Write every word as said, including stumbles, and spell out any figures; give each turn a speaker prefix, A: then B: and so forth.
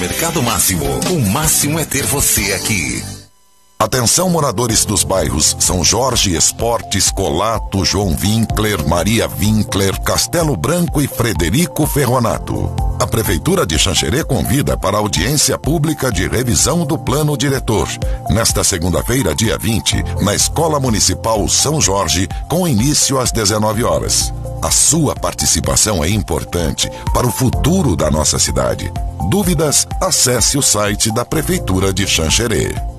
A: Mercado Máximo, o máximo é ter você aqui.
B: Atenção, moradores dos bairros São Jorge, Esportes, Colato, João Winkler, Maria Winkler, Castelo Branco e Frederico Ferronato. A Prefeitura de Xanxerê convida para a audiência pública de revisão do plano diretor, nesta segunda-feira, dia vinte, na Escola Municipal São Jorge, com início às dezenove horas. A sua participação é importante para o futuro da nossa cidade. Dúvidas? Acesse o site da Prefeitura de Xanxerê.